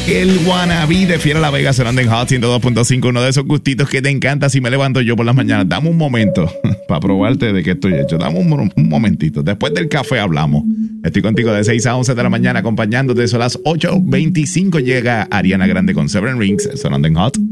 El wannabe de Fiera La Vega sonando en Hot 102.5, uno de esos gustitos que te encanta si me levanto yo por las mañanas. Dame un momento para probarte de qué estoy hecho. Dame un momentito. Después del café hablamos. Estoy contigo de 6 a 11 de la mañana acompañándote. Son las 8:25. Llega Ariana Grande con Seven Rings sonando en Hot.